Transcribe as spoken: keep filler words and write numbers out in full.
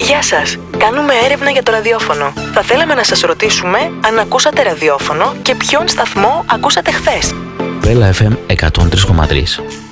Γεια σας, κάνουμε έρευνα για το ραδιόφωνο. Θα θέλαμε να σας ρωτήσουμε αν ακούσατε ραδιόφωνο και ποιον σταθμό ακούσατε χθες. Βέλα εφ εμ εκατόν τρία κόμμα τρία.